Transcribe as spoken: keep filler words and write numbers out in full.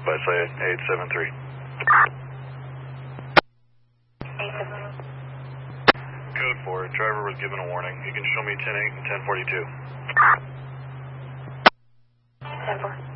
by site eight seven three. eight seven three. Code four, driver was given a warning. You can show me ten eight and ten forty-two. ten four.